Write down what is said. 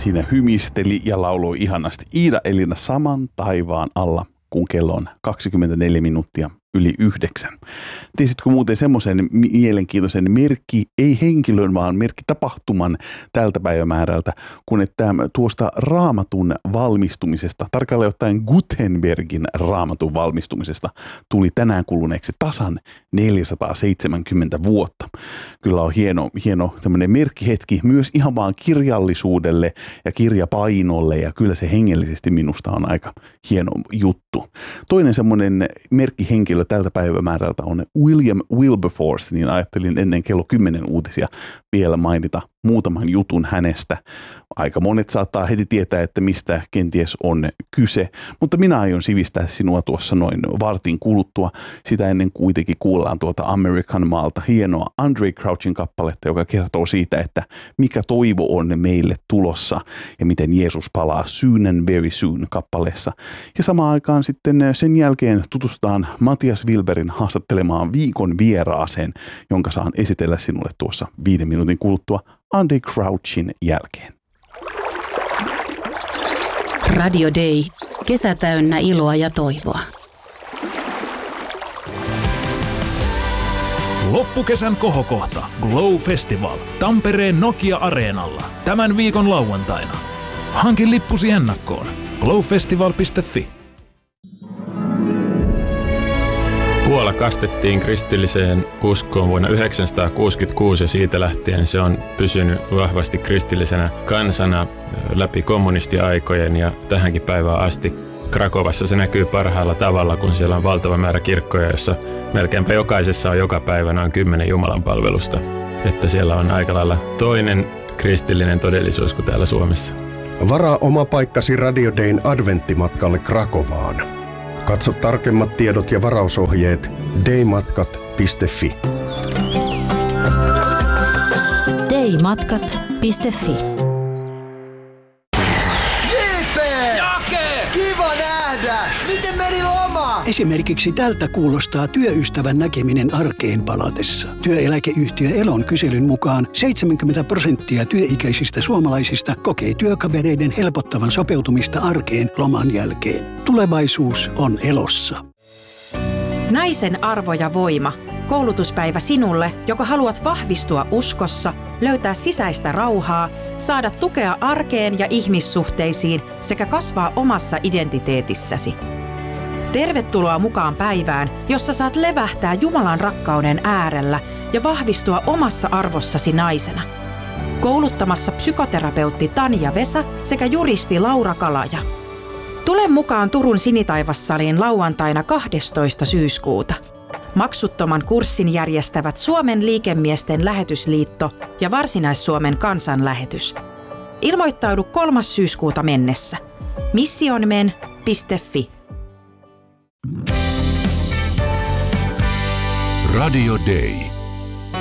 siinä hymisteli ja lauloi ihanasti. Iida-Elina saman taivaan alla, kun kello on 24 minuuttia yli 9. Tiesitkö muuten semmoisen mielenkiintoisen merkki, ei henkilön, vaan merkki tapahtuman tältä päivämäärältä, kun että tuosta Raamatun valmistumisesta, tarkalleen ottaen Gutenbergin Raamatun valmistumisesta, tuli tänään kuluneeksi tasan 470 vuotta. Kyllä on hieno tämmöinen merkkihetki myös ihan vaan kirjallisuudelle ja kirjapainolle, ja kyllä se hengellisesti minusta on aika hieno juttu. Toinen semmoinen merkkihenkilö tältä päivämäärältä on William Wilberforce, niin ajattelin ennen kello 10 uutisia vielä mainita muutaman jutun hänestä. Aika monet saattaa heti tietää, että mistä kenties on kyse, mutta minä aion sivistää sinua tuossa noin vartin kuluttua. Sitä ennen kuitenkin kuullaan tuota American maalta hienoa Andraé Crouchin kappaletta, joka kertoo siitä, että mikä toivo on meille tulossa ja miten Jeesus palaa soon and very soon kappaleessa. Ja samaan aikaan sitten sen jälkeen tutustutaan Matias Wilberin haastattelemaan viikon vieraaseen, jonka saan esitellä sinulle tuossa 5 minuutin kuluttua Andy Crouchin jälkeen. Radio Day. Kesä täynnä iloa ja toivoa. Loppukesän kohokohta Glow Festival Tampereen Nokia-areenalla tämän viikon lauantaina. Hankin lippusi ennakkoon glowfestival.fi. Puola kastettiin kristilliseen uskoon vuonna 1966 ja siitä lähtien se on pysynyt vahvasti kristillisenä kansana läpi kommunistiaikojen ja tähänkin päivään asti. Krakovassa se näkyy parhaalla tavalla, kun siellä on valtava määrä kirkkoja, jossa melkeinpä jokaisessa on joka päivä noin 10 jumalanpalvelusta. Että siellä on aika lailla toinen kristillinen todellisuus kuin täällä Suomessa. Varaa oma paikkasi Radio Dayn adventtimatkalle Krakovaan. Katso tarkemmat tiedot ja varausohjeet daymatkat.fi. daymatkat.fi. Kiva nähdä! Miten meni loma? Esimerkiksi tältä kuulostaa työystävän näkeminen arkeen palatessa. Työeläkeyhtiö Elon kyselyn mukaan 70% työikäisistä suomalaisista kokee työkavereiden helpottavan sopeutumista arkeen loman jälkeen. Tulevaisuus on Elossa. Naisen arvo ja voima. Koulutuspäivä sinulle, joka haluat vahvistua uskossa, löytää sisäistä rauhaa, saada tukea arkeen ja ihmissuhteisiin sekä kasvaa omassa identiteetissäsi. Tervetuloa mukaan päivään, jossa saat levähtää Jumalan rakkauden äärellä ja vahvistua omassa arvossasi naisena. Kouluttamassa psykoterapeutti Tanja Vesa sekä juristi Laura Kalaja. Tule mukaan Turun Sinitaivassaliin lauantaina 12. syyskuuta. Maksuttoman kurssin järjestävät Suomen liikemiesten lähetysliitto ja Varsinais-Suomen kansanlähetys. Ilmoittaudu 3. syyskuuta mennessä. missionmen.fi. Radio Day.